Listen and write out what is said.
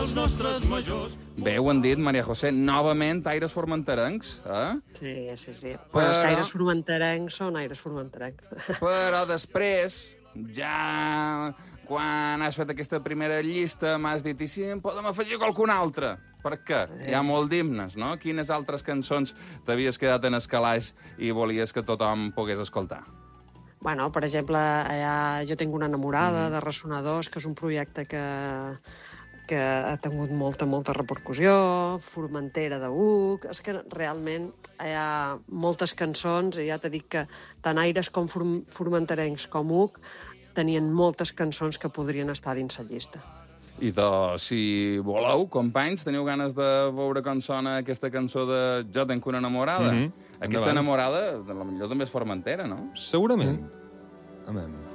dels nostres majors. Bé, ho han dit, Maria José, novament aires formenterencs, eh? Sí. Però els aires formenterencs són aires formenterencs. Però després, ja quan has fet aquesta primera llista, m'has dit, i si en podem afegir qualcun altre? Per què? Hi ha molt d'himnes, no? Quines altres cançons t'havies quedat en escalaix i volies que tothom pogués escoltar? Bueno, per exemple, jo tinc una enamorada de Ressonadors, que és un projecte que ha tingut molta repercussió, Formentera de Buc. És que realment hi ha moltes cançons, i ja t'he dit que tant aires com formenterencs com Buc tenien moltes cançons que podrien estar dins la llista. I si voleu, companys, teniu ganes de veure com sona aquesta cançó de Jo tenc una enamorada? Aquesta enamorada, potser també és formentera, no? Segurament. Amén.